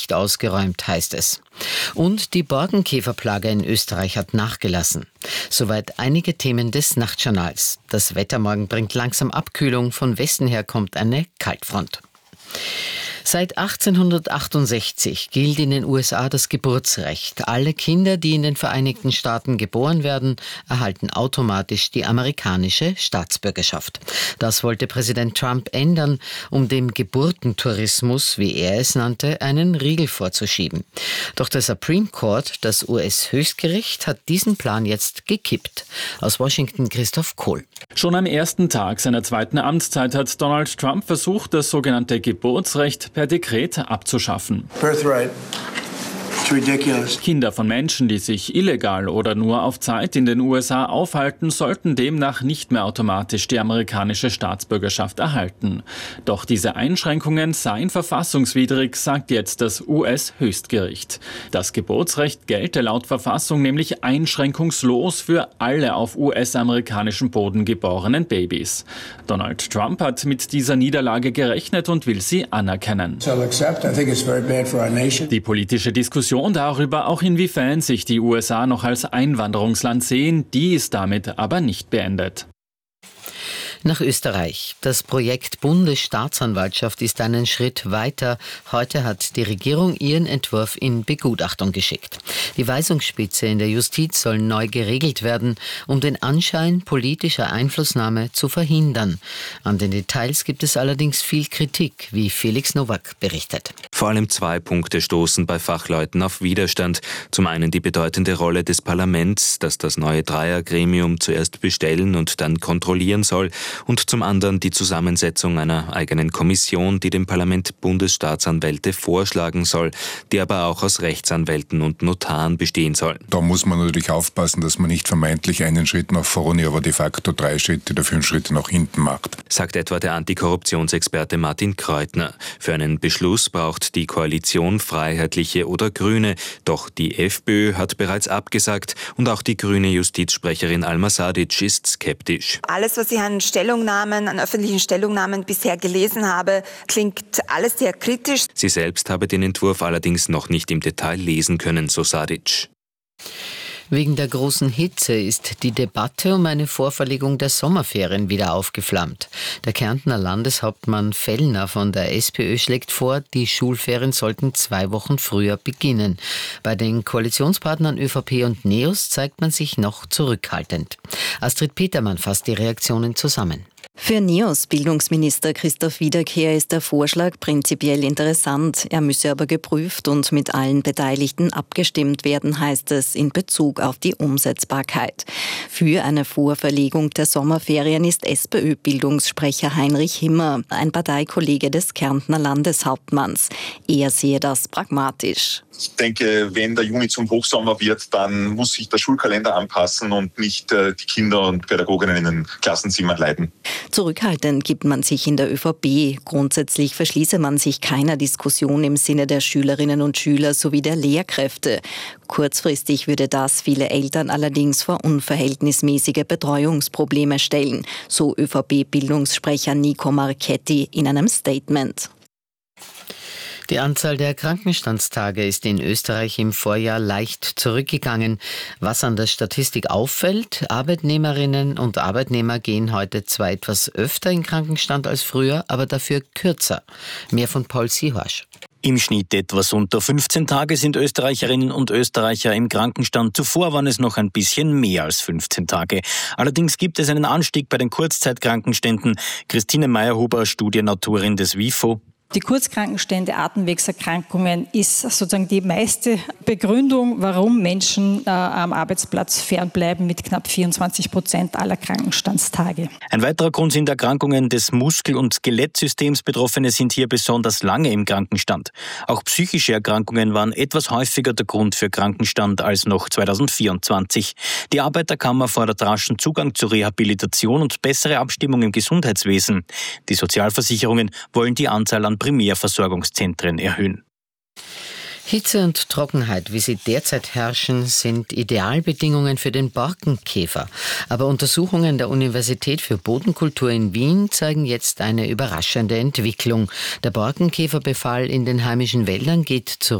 nicht ausgeräumt, heißt es. Und die Borkenkäferplage in Österreich hat nachgelassen. Soweit einige Themen des Nachtjournals. Das Wetter morgen bringt langsam Abkühlung. Von Westen her kommt eine Kaltfront. Seit 1868 gilt in den USA das Geburtsrecht. Alle Kinder, die in den Vereinigten Staaten geboren werden, erhalten automatisch die amerikanische Staatsbürgerschaft. Das wollte Präsident Trump ändern, um dem Geburtentourismus, wie er es nannte, einen Riegel vorzuschieben. Doch der Supreme Court, das US-Höchstgericht, hat diesen Plan jetzt gekippt. Aus Washington Christoph Kohl. Schon am ersten Tag seiner zweiten Amtszeit hat Donald Trump versucht, das sogenannte Geburtsrecht per Dekret abzuschaffen. Birthright. It's ridiculous. Kinder von Menschen, die sich illegal oder nur auf Zeit in den USA aufhalten, sollten demnach nicht mehr automatisch die amerikanische Staatsbürgerschaft erhalten. Doch diese Einschränkungen seien verfassungswidrig, sagt jetzt das US-Höchstgericht. Das Geburtsrecht gelte laut Verfassung nämlich einschränkungslos für alle auf US-amerikanischem Boden geborenen Babys. Donald Trump hat mit dieser Niederlage gerechnet und will sie anerkennen. Die politische Diskussion darüber, auch inwiefern sich die USA noch als Einwanderungsland sehen, die ist damit aber nicht beendet. Nach Österreich. Das Projekt Bundesstaatsanwaltschaft ist einen Schritt weiter. Heute hat die Regierung ihren Entwurf in Begutachtung geschickt. Die Weisungsspitze in der Justiz soll neu geregelt werden, um den Anschein politischer Einflussnahme zu verhindern. An den Details gibt es allerdings viel Kritik, wie Felix Nowak berichtet. Vor allem 2 Punkte stoßen bei Fachleuten auf Widerstand. Zum einen die bedeutende Rolle des Parlaments, das das neue Dreiergremium zuerst bestellen und dann kontrollieren soll, und zum anderen die Zusammensetzung einer eigenen Kommission, die dem Parlament Bundesstaatsanwälte vorschlagen soll, die aber auch aus Rechtsanwälten und Notaren bestehen soll. Da muss man natürlich aufpassen, dass man nicht vermeintlich einen Schritt nach vorne, aber de facto 3 Schritte oder 5 Schritte nach hinten macht. Sagt etwa der Antikorruptionsexperte Martin Kreutner. Für einen Beschluss braucht die Koalition Freiheitliche oder Grüne. Doch die FPÖ hat bereits abgesagt und auch die grüne Justizsprecherin Alma Sadic ist skeptisch. Alles, was ich an öffentlichen Stellungnahmen bisher gelesen habe, klingt alles sehr kritisch. Sie selbst habe den Entwurf allerdings noch nicht im Detail lesen können, so Sadic. Wegen der großen Hitze ist die Debatte um eine Vorverlegung der Sommerferien wieder aufgeflammt. Der Kärntner Landeshauptmann Fellner von der SPÖ schlägt vor, die Schulferien sollten 2 Wochen früher beginnen. Bei den Koalitionspartnern ÖVP und NEOS zeigt man sich noch zurückhaltend. Astrid Petermann fasst die Reaktionen zusammen. Für NEOS-Bildungsminister Christoph Wiederkehr ist der Vorschlag prinzipiell interessant. Er müsse aber geprüft und mit allen Beteiligten abgestimmt werden, heißt es in Bezug auf die Umsetzbarkeit. Für eine Vorverlegung der Sommerferien ist SPÖ-Bildungssprecher Heinrich Himmer, ein Parteikollege des Kärntner Landeshauptmanns. Er sehe das pragmatisch. Ich denke, wenn der Juni zum Hochsommer wird, dann muss sich der Schulkalender anpassen und nicht die Kinder und Pädagoginnen in den Klassenzimmern leiden. Zurückhaltend gibt man sich in der ÖVP. Grundsätzlich verschließe man sich keiner Diskussion im Sinne der Schülerinnen und Schüler sowie der Lehrkräfte. Kurzfristig würde das viele Eltern allerdings vor unverhältnismäßige Betreuungsprobleme stellen, so ÖVP-Bildungssprecher Nico Marchetti in einem Statement. Die Anzahl der Krankenstandstage ist in Österreich im Vorjahr leicht zurückgegangen. Was an der Statistik auffällt, Arbeitnehmerinnen und Arbeitnehmer gehen heute zwar etwas öfter in Krankenstand als früher, aber dafür kürzer. Mehr von Paul Sihorsch. Im Schnitt etwas unter 15 Tage sind Österreicherinnen und Österreicher im Krankenstand. Zuvor waren es noch ein bisschen mehr als 15 Tage. Allerdings gibt es einen Anstieg bei den Kurzzeitkrankenständen. Christine Meyerhuber, Studienautorin des WIFO. Die Kurzkrankenstände, Atemwegserkrankungen ist sozusagen die meiste Begründung, warum Menschen am Arbeitsplatz fernbleiben mit knapp 24% aller Krankenstandstage. Ein weiterer Grund sind Erkrankungen des Muskel- und Skelettsystems. Betroffene sind hier besonders lange im Krankenstand. Auch psychische Erkrankungen waren etwas häufiger der Grund für Krankenstand als noch 2024. Die Arbeiterkammer fordert raschen Zugang zur Rehabilitation und bessere Abstimmung im Gesundheitswesen. Die Sozialversicherungen wollen die Anzahl an Primärversorgungszentren erhöhen. Hitze und Trockenheit, wie sie derzeit herrschen, sind Idealbedingungen für den Borkenkäfer. Aber Untersuchungen der Universität für Bodenkultur in Wien zeigen jetzt eine überraschende Entwicklung. Der Borkenkäferbefall in den heimischen Wäldern geht zurück.